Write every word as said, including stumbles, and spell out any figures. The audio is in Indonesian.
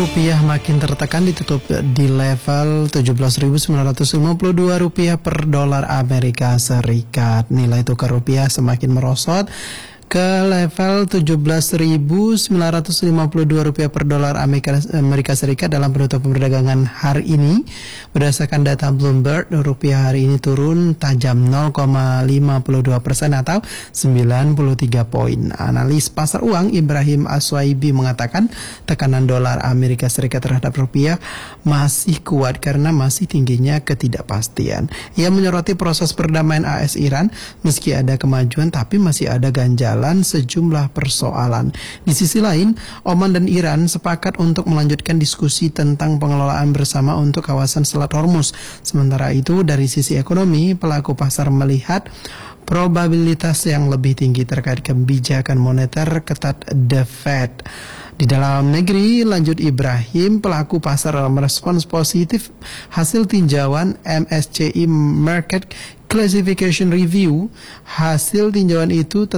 rupiah makin tertekan, ditutup di level tujuh belas ribu sembilan ratus lima puluh dua rupiah per dolar Amerika Serikat. Nilai tukar rupiah semakin merosot ke level tujuh belas ribu sembilan ratus lima puluh dua rupiah per dolar Amerika, Amerika Serikat dalam penutupan perdagangan hari ini. Berdasarkan data Bloomberg, rupiah hari ini turun tajam nol koma lima dua persen atau sembilan puluh tiga poin. Analis pasar uang Ibrahim Aswaibi mengatakan tekanan dolar Amerika Serikat terhadap rupiah masih kuat karena masih tingginya ketidakpastian. Ia menyoroti proses perdamaian A S Iran, meski ada kemajuan tapi masih ada ganjalan sejumlah persoalan. Di sisi lain, Oman dan Iran sepakat untuk melanjutkan diskusi tentang pengelolaan bersama untuk kawasan Selat Hormuz. Sementara itu, dari sisi ekonomi, pelaku pasar melihat probabilitas yang lebih tinggi terkait kebijakan moneter ketat The Fed. Di dalam negeri, lanjut Ibrahim, pelaku pasar merespons positif hasil tinjauan M S C I Market Classification Review. Hasil tinjauan itu